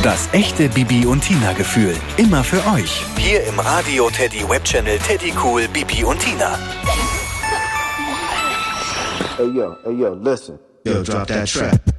Das echte Bibi und Tina Gefühl. Immer für euch. Hier im Radio Teddy Webchannel Teddy Cool Bibi und Tina. Hey yo, listen. Yo, drop that track.